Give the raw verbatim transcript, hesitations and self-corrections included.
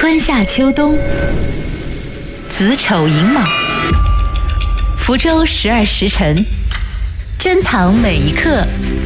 春夏秋冬，子丑寅卯，福州十二时辰，珍藏每一刻，